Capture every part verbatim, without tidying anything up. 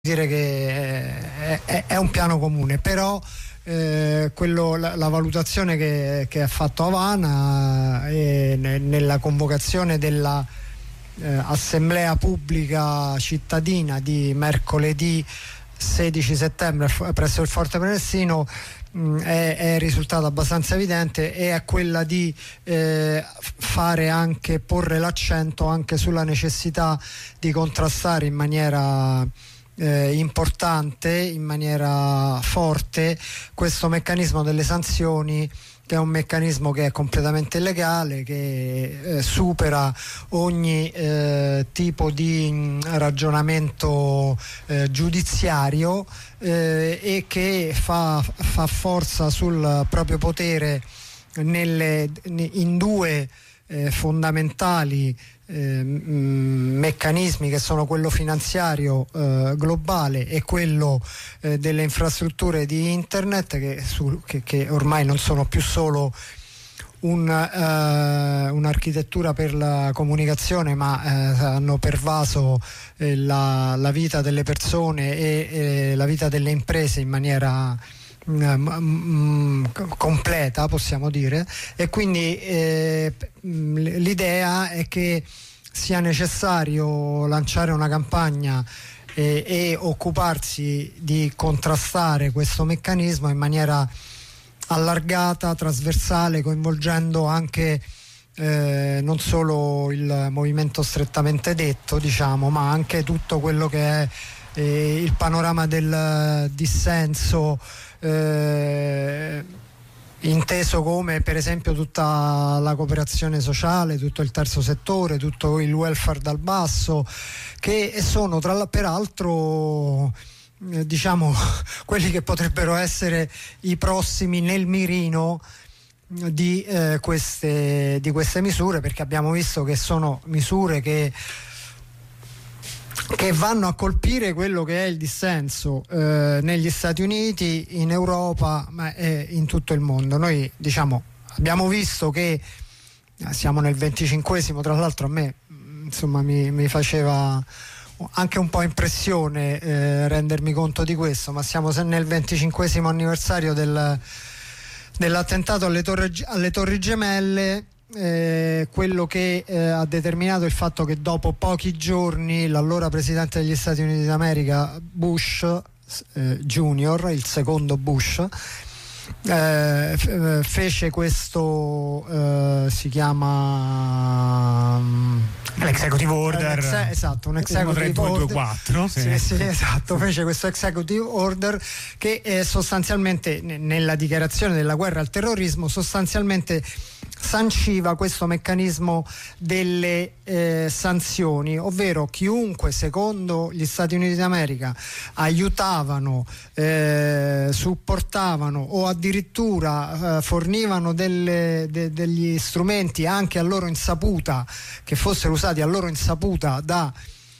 dire che è, è, è un piano comune, però eh, quello, la, la valutazione che, che ha fatto Havana è nella convocazione della eh, assemblea pubblica cittadina di mercoledì sedici settembre presso il Forte Prenesino mh, è, è risultata abbastanza evidente, e è quella di eh, fare anche, porre l'accento anche sulla necessità di contrastare in maniera Eh, importante, in maniera forte, questo meccanismo delle sanzioni, che è un meccanismo che è completamente illegale, che eh, supera ogni eh, tipo di mh, ragionamento eh, giudiziario eh, e che fa, fa forza sul proprio potere nelle, in due eh, fondamentali Eh, mh, meccanismi, che sono quello finanziario eh, globale e quello eh, delle infrastrutture di internet, che, su, che, che ormai non sono più solo un, eh, un'architettura per la comunicazione, ma eh, hanno pervaso eh, la, la vita delle persone e eh, la vita delle imprese in maniera Mm, completa, possiamo dire, e quindi eh, l'idea è che sia necessario lanciare una campagna e, e occuparsi di contrastare questo meccanismo in maniera allargata, trasversale, coinvolgendo anche eh, non solo il movimento strettamente detto, diciamo, ma anche tutto quello che è eh, il panorama del dissenso, Eh, inteso come per esempio tutta la cooperazione sociale, tutto il terzo settore, tutto il welfare dal basso, che sono tra la, peraltro eh, diciamo quelli che potrebbero essere i prossimi nel mirino di, eh, queste, di queste misure, perché abbiamo visto che sono misure che che vanno a colpire quello che è il dissenso eh, negli Stati Uniti, in Europa, ma eh, in tutto il mondo. Noi diciamo abbiamo visto che siamo nel venticinquesimo, tra l'altro a me insomma mi, mi faceva anche un po' impressione eh, rendermi conto di questo, ma siamo nel venticinquesimo anniversario del, dell'attentato alle torri, alle Torri Gemelle. Eh, quello che eh, ha determinato il fatto che dopo pochi giorni l'allora presidente degli Stati Uniti d'America, Bush eh, Junior, il secondo Bush, eh, f- fece questo eh, si chiama um, l'executive order, ex- esatto, un executive uno, tre, due, order due, quattro, sì. Sì, sì, esatto, fece questo executive order che eh, sostanzialmente n- nella dichiarazione della guerra al terrorismo sostanzialmente sanciva questo meccanismo delle eh, sanzioni, ovvero chiunque secondo gli Stati Uniti d'America aiutavano, eh, supportavano o addirittura eh, fornivano delle, de, degli strumenti anche a loro insaputa, che fossero usati a loro insaputa da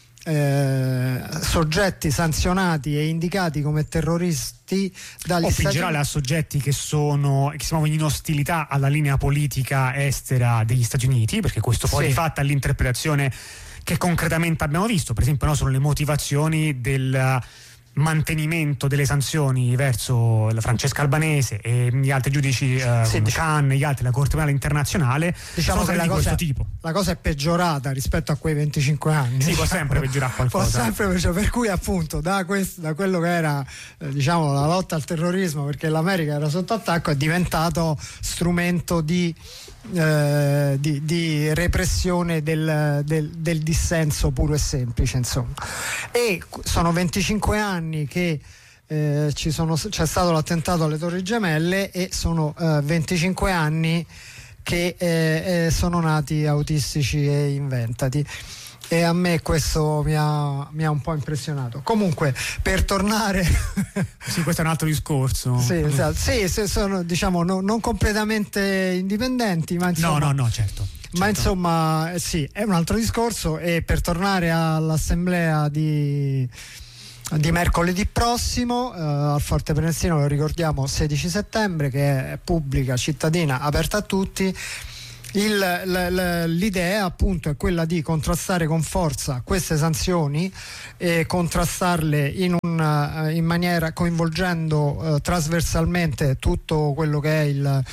Eh, soggetti sanzionati e indicati come terroristi dagli o Stati in generale a soggetti che sono che si muovono in ostilità alla linea politica estera degli Stati Uniti, perché questo poi sì. di fatto è l'interpretazione che concretamente abbiamo visto. Per esempio, no, sono le motivazioni del mantenimento delle sanzioni verso la Francesca Albanese e gli altri giudici eh, sì, come Khan e gli altri, la Corte Penale Internazionale, diciamo che la di cosa, questo tipo. La cosa è peggiorata rispetto a quei venticinque anni. Sì, diciamo. può sempre peggiorare qualcosa. Può sempre peggiorare, per cui appunto da, questo, da quello che era eh, diciamo la lotta al terrorismo, perché l'America era sotto attacco, è diventato strumento di Eh, di, di repressione del, del, del dissenso puro e semplice, insomma. E sono venticinque anni che eh, ci sono, c'è stato l'attentato alle Torri Gemelle, e sono eh, venticinque anni che eh, eh, sono nati Autistici e Inventati, e a me questo mi ha, mi ha un po' impressionato. Comunque, per tornare sì, questo è un altro discorso. Sì, esatto. Sì, sono diciamo no, non completamente indipendenti, ma insomma, no, no, no, certo. certo. Ma insomma, sì, è un altro discorso. E per tornare all'assemblea di di mercoledì prossimo eh, al Forte Prenesino, lo ricordiamo, sedici settembre, che è pubblica, cittadina, aperta a tutti. Il, l, l'idea appunto è quella di contrastare con forza queste sanzioni e contrastarle in, un, in maniera coinvolgendo eh, trasversalmente tutto quello che è il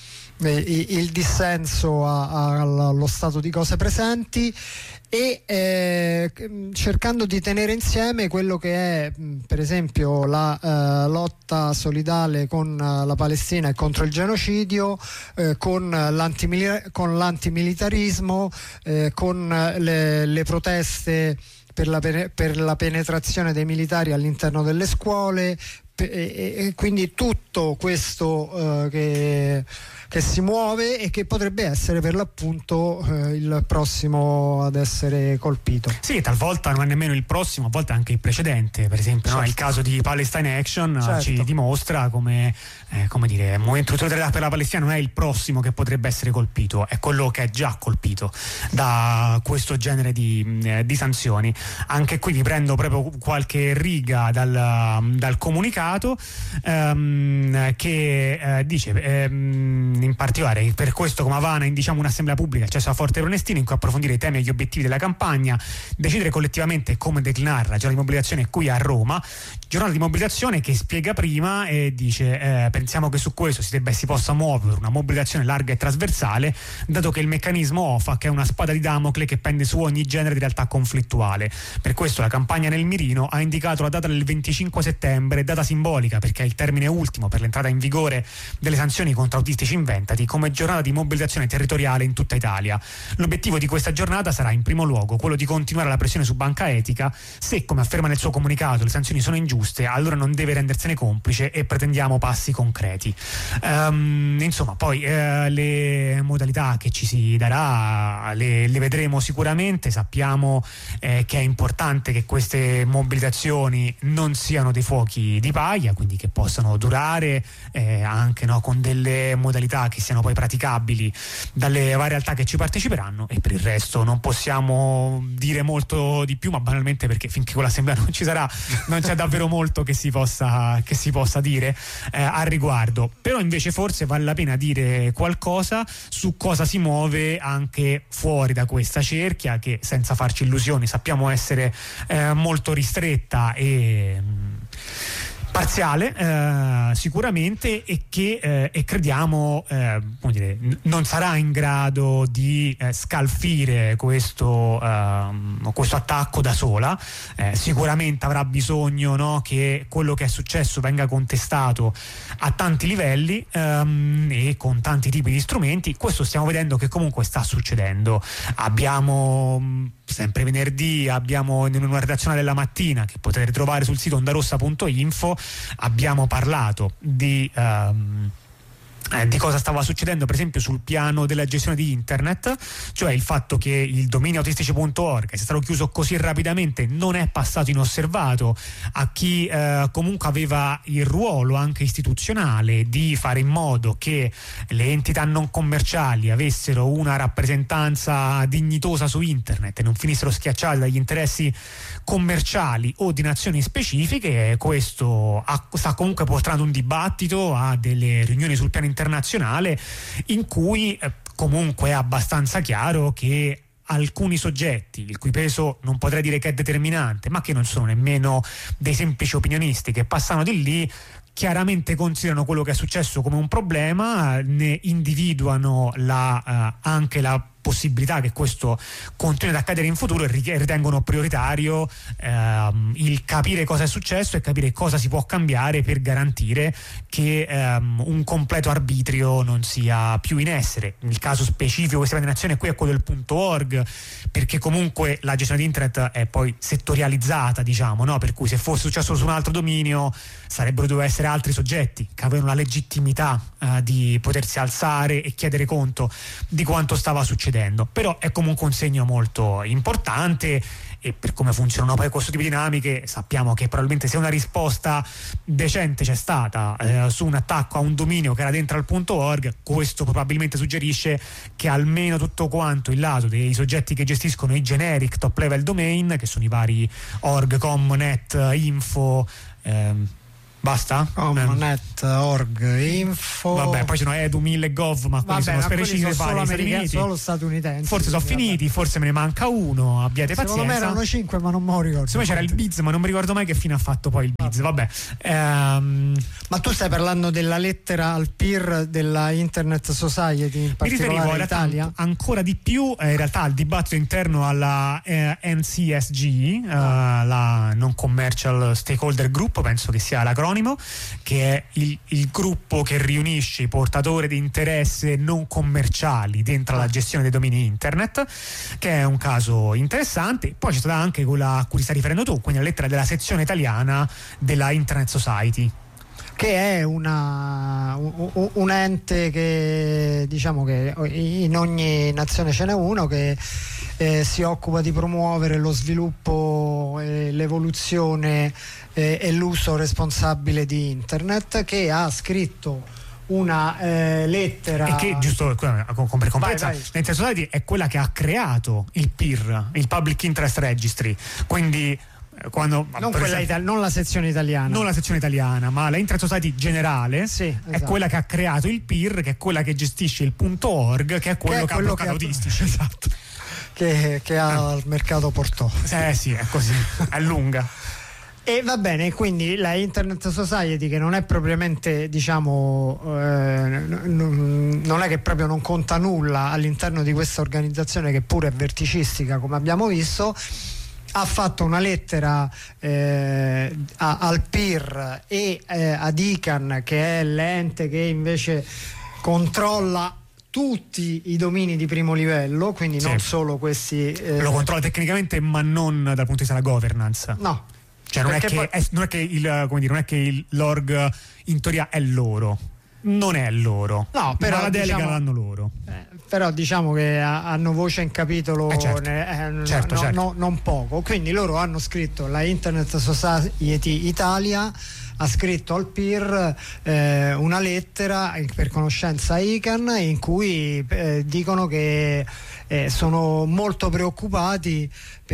il dissenso a, a, allo stato di cose presenti e eh, cercando di tenere insieme quello che è per esempio la eh, lotta solidale con la Palestina e contro il genocidio, eh, con, l'antimil- con l'antimilitarismo, eh, con le, le proteste per la, per la penetrazione dei militari all'interno delle scuole, e, e quindi tutto questo eh, che che si muove e che potrebbe essere per l'appunto eh, il prossimo ad essere colpito. Sì, talvolta non è nemmeno il prossimo, a volte anche il precedente, per esempio certo. no? Il caso di Palestine Action certo. ci dimostra come, eh, come dire, il movimento di solidarietà per la Palestina non è il prossimo che potrebbe essere colpito, è quello che è già colpito da questo genere di, eh, di sanzioni. Anche qui vi prendo proprio qualche riga dal, dal comunicato ehm, che eh, dice ehm, in particolare per questo come Havana indiciamo un'assemblea pubblica accesso a Forte Pronestino in cui approfondire i temi e gli obiettivi della campagna, decidere collettivamente come declinare la giornata di mobilitazione qui a Roma, giornata di mobilitazione che spiega prima e dice eh, pensiamo che su questo si debba e si possa muovere una mobilitazione larga e trasversale, dato che il meccanismo O F A C è una spada di Damocle che pende su ogni genere di realtà conflittuale. Per questo la campagna nel mirino ha indicato la data del venticinque settembre, data simbolica perché è il termine ultimo per l'entrata in vigore delle sanzioni contro autistici inventati, come giornata di mobilitazione territoriale in tutta Italia. L'obiettivo di questa giornata sarà in primo luogo quello di continuare la pressione su Banca Etica. Se, come afferma nel suo comunicato, le sanzioni sono ingiuste, allora non deve rendersene complice e pretendiamo passi concreti. Um, insomma, poi eh, le modalità che ci si darà le, le vedremo sicuramente. Sappiamo eh, che è importante che queste mobilitazioni non siano dei fuochi di paglia, quindi che possano durare eh, anche no, con delle modalità che siano poi praticabili dalle varie realtà che ci parteciperanno, e per il resto non possiamo dire molto di più, ma banalmente perché finché quell'assemblea non ci sarà non c'è davvero molto che si possa, che si possa dire eh, al riguardo. Però invece forse vale la pena dire qualcosa su cosa si muove anche fuori da questa cerchia che, senza farci illusioni, sappiamo essere eh, molto ristretta e parziale eh, sicuramente, e che eh, e crediamo eh, come dire, n- non sarà in grado di eh, scalfire questo, eh, questo attacco da sola. Eh, sicuramente avrà bisogno no, che quello che è successo venga contestato a tanti livelli ehm, e con tanti tipi di strumenti. Questo stiamo vedendo che comunque sta succedendo. Abbiamo sempre venerdì abbiamo in una redazione della mattina che potete trovare sul sito ondarossa punto info abbiamo parlato di um, Eh, di cosa stava succedendo per esempio sul piano della gestione di internet, cioè il fatto che il dominio autistici punto org sia stato chiuso così rapidamente non è passato inosservato a chi eh, comunque aveva il ruolo anche istituzionale di fare in modo che le entità non commerciali avessero una rappresentanza dignitosa su internet e non finissero schiacciate dagli interessi commerciali o di nazioni specifiche. Questo ha, sta comunque portando un dibattito a delle riunioni sul piano internazionale in cui eh, comunque è abbastanza chiaro che alcuni soggetti, il cui peso non potrei dire che è determinante, ma che non sono nemmeno dei semplici opinionisti che passano di lì, chiaramente considerano quello che è successo come un problema, ne individuano la, eh, anche la possibilità che questo continui ad accadere in futuro e ritengono prioritario ehm, il capire cosa è successo e capire cosa si può cambiare per garantire che ehm, un completo arbitrio non sia più in essere. Il caso specifico che si prende in azione qui è quello del punto org, perché comunque la gestione di internet è poi settorializzata, diciamo, no? Per cui se fosse successo su un altro dominio sarebbero dovuti essere altri soggetti che avevano la legittimità eh, di potersi alzare e chiedere conto di quanto stava succedendo. Però è comunque un segno molto importante, e per come funzionano poi questo tipo di dinamiche sappiamo che probabilmente se una risposta decente c'è stata eh, su un attacco a un dominio che era dentro al punto org, questo probabilmente suggerisce che almeno tutto quanto il lato dei soggetti che gestiscono i generic top level domain, che sono i vari org, com, net, info, ehm, Basta? Comnet, org, info. Vabbè, poi sono edu mille gov, ma quelli sono specifici solo, solo statunitensi. Forse sono finiti, forse me ne manca uno, abbiate pazienza. Secondo me erano cinque, ma non me lo ricordo. Secondo me c'era il Biz, ma non mi ricordo mai che fine ha fatto poi il Biz. Vabbè. Ehm... Ma tu stai parlando della lettera al P I R della Internet Society, in particolare in Italia? Ancora di più, eh, in realtà, al dibattito interno alla eh, N C S G, eh, la Non Commercial Stakeholder Group, penso che sia l'acronimo, che è il, il gruppo che riunisce i portatori di interesse non commerciali dentro la gestione dei domini internet, che è un caso interessante. Poi c'è stata anche quella a cui stai riferendo tu, quindi la lettera della sezione italiana della Internet Society, che è una, un, un ente che, diciamo, che in ogni nazione ce n'è uno che eh, si occupa di promuovere lo sviluppo, eh, l'evoluzione eh, e l'uso responsabile di internet, che ha scritto una eh, lettera, e che, giusto per completezza, l'Internet Society è quella che ha creato il P I R, il Public Interest Registry, quindi quando, non, quella esempio, itali- non la sezione italiana non la sezione italiana, ma la Internet Society generale, sì, esatto, è quella che ha creato il P I R, che è quella che gestisce il punto .org, che è quello che, è che quello ha bloccato autistici, esatto, che, che ha il mercato portò. Eh sì, è così, è lunga. E va bene, quindi la Internet Society, che non è propriamente, diciamo, eh, n- non è che proprio non conta nulla all'interno di questa organizzazione, che pure è verticistica, come abbiamo visto, ha fatto una lettera eh, a, al P I R e eh, ad I C A N, che è l'ente che invece controlla tutti i domini di primo livello, quindi sì, non solo questi. Eh, lo controlla tecnicamente, ma non dal punto di vista della governance. No. Cioè non è, che, poi... è, non è che il, come dire, non è che il, l'org in teoria è loro. Non è loro. No, però ma la delega diciamo, l'hanno loro. Eh, però diciamo che ha, hanno voce in capitolo, eh certo. ne, eh, certo, no, certo. No, non poco. Quindi loro hanno scritto, la Internet Society Italia ha scritto al P I R eh, una lettera per conoscenza a I C A N, in cui eh, dicono che eh, sono molto preoccupati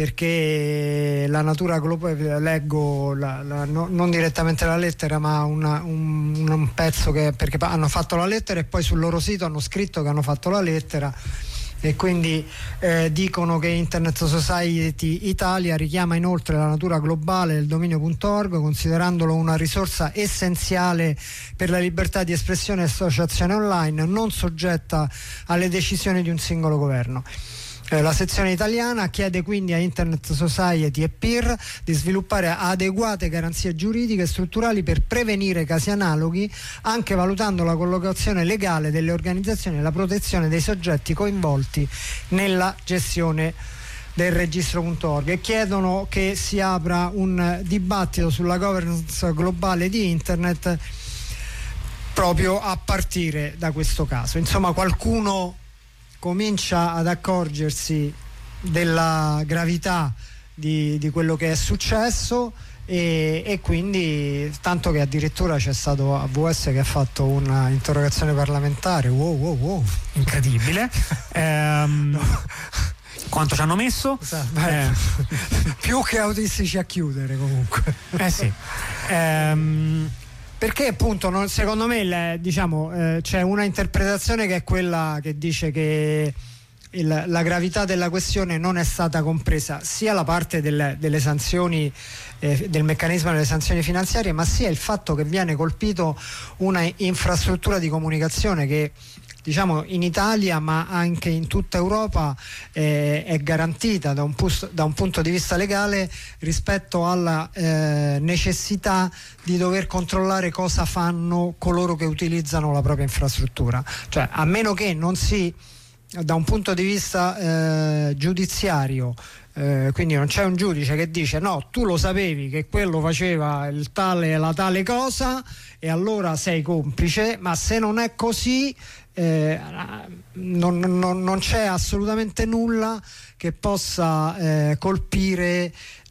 perché la natura globale, leggo la, la, no, non direttamente la lettera, ma una, un, un pezzo che, perché hanno fatto la lettera e poi sul loro sito hanno scritto che hanno fatto la lettera, e quindi eh, dicono che Internet Society Italia richiama inoltre la natura globale del dominio punto org, considerandolo una risorsa essenziale per la libertà di espressione e associazione online, non soggetta alle decisioni di un singolo governo. La sezione italiana chiede quindi a Internet Society e P I R di sviluppare adeguate garanzie giuridiche e strutturali per prevenire casi analoghi, anche valutando la collocazione legale delle organizzazioni e la protezione dei soggetti coinvolti nella gestione del registro punto org, e chiedono che si apra un dibattito sulla governance globale di Internet proprio a partire da questo caso. Insomma, qualcuno comincia ad accorgersi della gravità di, di quello che è successo, e, e quindi tanto che addirittura c'è stato A V S che ha fatto una interrogazione parlamentare. Wow, wow, wow. Incredibile. ehm, no. Quanto ci hanno messo? Eh. Più che autistici a chiudere, comunque. Eh sì. ehm Perché appunto non, secondo me le, diciamo, eh, c'è una interpretazione che è quella che dice che il, la gravità della questione non è stata compresa sia la parte delle, delle sanzioni, eh, del meccanismo delle sanzioni finanziarie, ma sia il fatto che viene colpito una infrastruttura di comunicazione che, diciamo, in Italia ma anche in tutta Europa eh, è garantita da un, pus- da un punto di vista legale rispetto alla eh, necessità di dover controllare cosa fanno coloro che utilizzano la propria infrastruttura. Cioè, a meno che non si, da un punto di vista eh, giudiziario, eh, quindi non c'è un giudice che dice no, tu lo sapevi che quello faceva il tale, la tale cosa e allora sei complice, ma se non è così Eh, non, non, non c'è assolutamente nulla che possa eh, colpire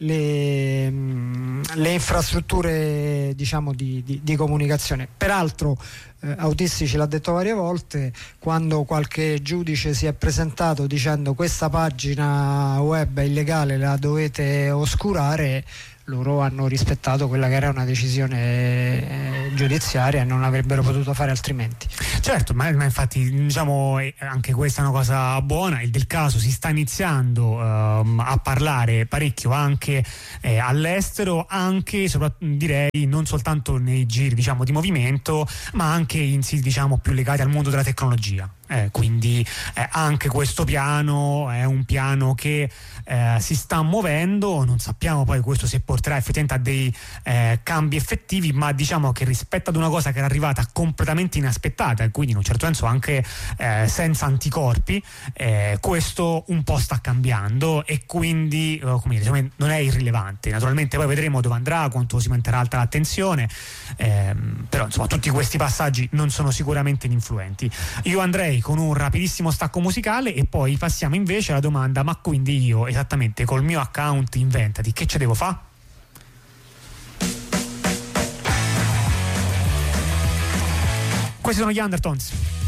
le, le infrastrutture, diciamo, di, di, di comunicazione. Peraltro eh, Autistici l'ha detto varie volte, quando qualche giudice si è presentato dicendo questa pagina web è illegale, la dovete oscurare, loro hanno rispettato quella che era una decisione eh, giudiziaria e non avrebbero potuto fare altrimenti. Certo, ma, ma infatti diciamo anche questa è una cosa buona. Il Del Caso si sta iniziando ehm, a parlare parecchio anche eh, all'estero, anche direi non soltanto nei giri diciamo di movimento, ma anche in siti diciamo più legati al mondo della tecnologia. Eh, quindi eh, anche questo piano è un piano che eh, si sta muovendo, non sappiamo poi questo se porterà effettivamente a dei eh, cambi effettivi, ma diciamo che rispetto ad una cosa che era arrivata completamente inaspettata e quindi in un certo senso anche eh, senza anticorpi, eh, questo un po' sta cambiando e quindi eh, come dire, non è irrilevante. Naturalmente poi vedremo dove andrà, quanto si manterrà alta l'attenzione, ehm, però insomma tutti questi passaggi non sono sicuramente ininfluenti. Io andrei con un rapidissimo stacco musicale e poi passiamo invece alla domanda: ma quindi io esattamente col mio account Inventati che ce devo fare? Questi sono gli Undertones.